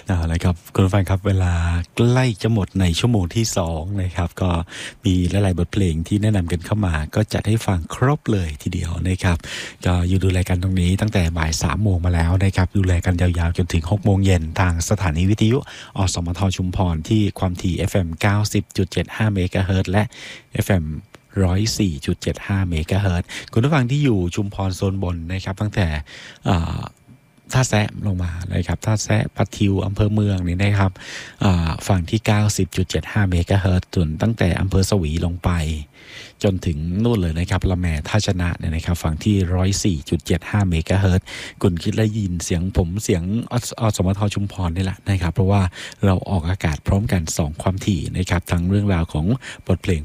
เอาละครับคุณผู้ฟังครับเวลาใกล้จะหมดในชั่วโมงที่2นะครับก็มีหลายๆบทเพลงที่แนะนำกันเข้ามาก็จัดให้ฟังครบเลยทีเดียวนะครับก็อยู่ดูแลกันตรงนี้ตั้งแต่บ่าย3โมงมาแล้วนะครับดูแลกันยาวๆจนถึง6โมงเย็นทางสถานีวิทยุอสมทชุมพรที่ความถี่ FM 90.75 เมกะเฮิรตซ์และ FM 104.75 เมกะเฮิรตซ์คุณผู้ฟังที่อยู่ชุมพรโซนบนนะครับตั้งแต่ท่าแซะลงมาเลยครับท่าแซะปะทิวอำเภอเมืองนี่นะครับฝั่งที่ 90.75 เมกะเฮิรตซ์ส่วนตั้งแต่อำเภอสวีลงไปจนถึงนู่นเลยนะครับละแมท่าชนะเนี่ยนะครับฝั่งที่ 104.75 เมกะเฮิรตซ์คุณคิดและยินเสียงผมเสียงอสมทชุมพรนี่แหละนะครับเพราะว่าเราออกอากาศพร้อมกัน2ความถี่นะครับทั้งเรื่องราวของบทเพลง